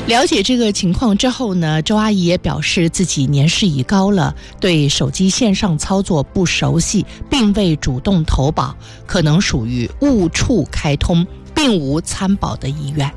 了解这个情况之后呢，周阿姨也表示自己年事已高了，对手机线上操作不熟悉，并未主动投保，可能属于误触开通，并无参保的意愿。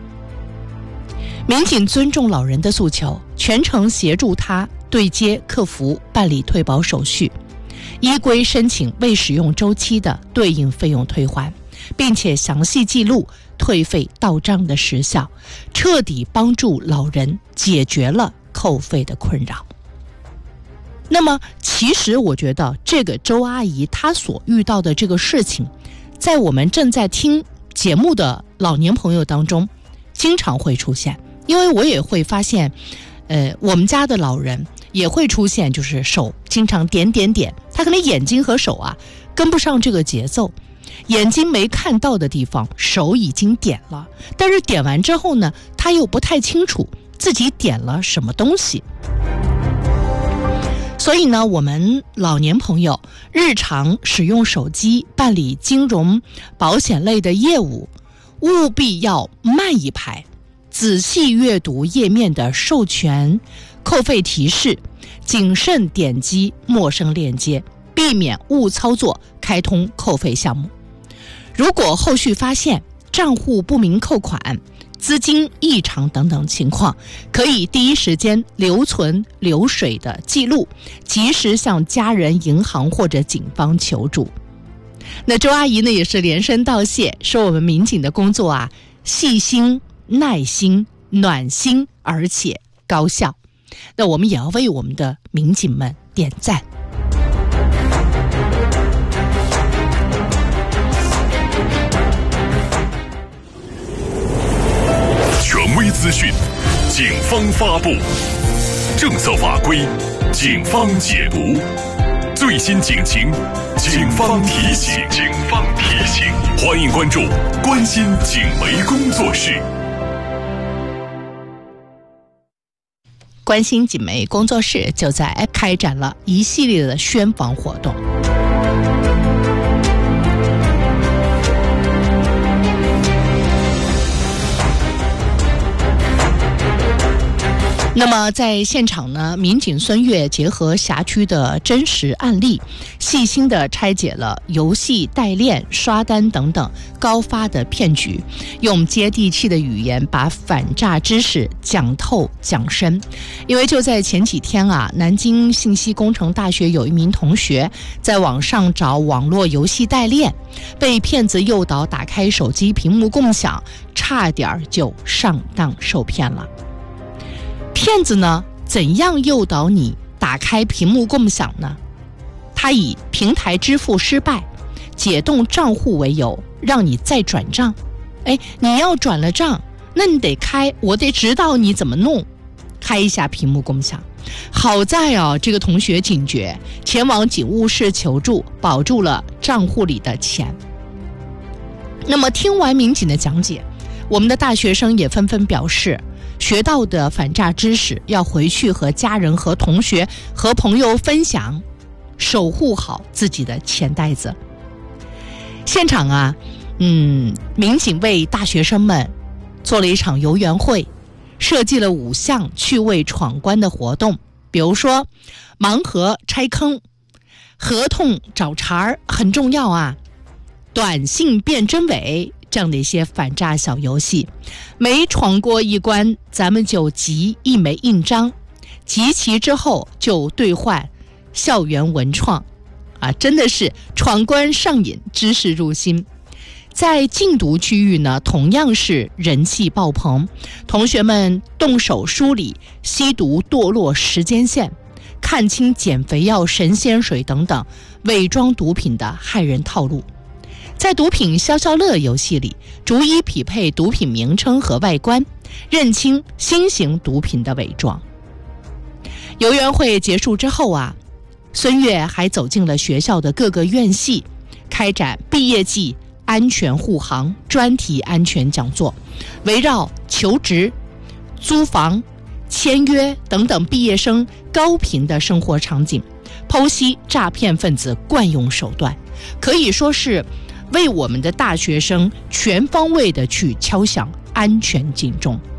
民警尊重老人的诉求，全程协助他对接客服办理退保手续，依规申请未使用周期的对应费用退还，并且详细记录退费到账的时效，彻底帮助老人解决了扣费的困扰。那么其实我觉得这个周阿姨她所遇到的这个事情，在我们正在听节目的老年朋友当中经常会出现，因为我也会发现我们家的老人也会出现，就是手经常点点点，他可能眼睛和手跟不上这个节奏，眼睛没看到的地方手已经点了，但是点完之后呢，他又不太清楚自己点了什么东西。所以呢，我们老年朋友日常使用手机办理金融保险类的业务，务必要慢一拍，仔细阅读页面的授权、扣费提示，谨慎点击陌生链接，避免误操作开通扣费项目。如果后续发现账户不明扣款、资金异常等等情况，可以第一时间留存流水的记录，及时向家人、银行或者警方求助。那周阿姨呢也是连声道谢，说我们民警的工作细心、耐心、暖心，而且高效。那我们也要为我们的民警们点赞。 权威资讯，警方发布；政策法规，警方解读；最新警情，警方提醒。欢迎关注关心警媒工作室。 关心警媒工作室就在开展了一系列的宣防活动。那么在现场呢，民警孙越结合辖区的真实案例，细心地拆解了游戏代练、刷单等等高发的骗局，用接地气的语言把反诈知识讲透讲深。因为就在前几天南京信息工程大学有一名同学在网上找网络游戏代练，被骗子诱导打开手机屏幕共享，差点就上当受骗了。骗子呢，怎样诱导你打开屏幕共享呢？他以平台支付失败、解冻账户为由，让你再转账。你要转了账，那你得开，我得指导你怎么弄，开一下屏幕共享。好在这个同学警觉，前往警务室求助，保住了账户里的钱。那么听完民警的讲解，我们的大学生也纷纷表示，学到的反诈知识要回去和家人、和同学、和朋友分享，守护好自己的钱袋子。现场民警为大学生们做了一场游园会，设计了5项趣味闯关的活动，比如说盲盒拆坑、合同找茬很重要短信辨真伪，这样的一些反诈小游戏。每闯过一关，咱们就集1枚印章，集齐之后就兑换校园文创真的是闯关上瘾，知识入心。在禁毒区域呢，同样是人气爆棚，同学们动手梳理吸毒堕落时间线，看清减肥药、神仙水等等伪装毒品的害人套路。在毒品消消乐游戏里，逐一匹配毒品名称和外观，认清新型毒品的伪装。游园会结束之后孙越还走进了学校的各个院系，开展毕业季安全护航专题安全讲座，围绕求职、租房、签约等等毕业生高频的生活场景，剖析诈骗分子惯用手段，可以说是为我们的大学生全方位的去敲响安全警钟。